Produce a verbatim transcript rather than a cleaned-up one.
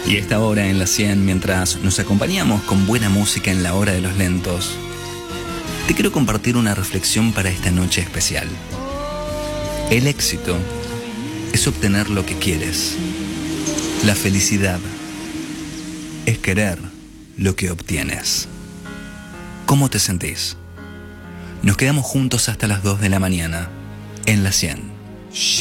Y a esta hora en la cien, mientras nos acompañamos con buena música en la hora de los lentos, te quiero compartir una reflexión para esta noche especial. El éxito es obtener lo que quieres. La felicidad es querer lo que obtienes. ¿Cómo te sentís? Nos quedamos juntos hasta las dos de la mañana en la cien.